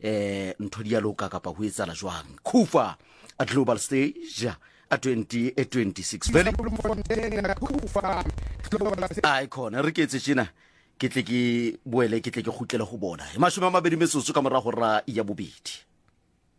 ntho di ya loka kapa ho etsala jwang Khufa at global stage a 26 vele ai khona re ketse tjena ke tle ke boele ke tle ke khutlele go bona 20 metsotso ka morago ra ya bobedi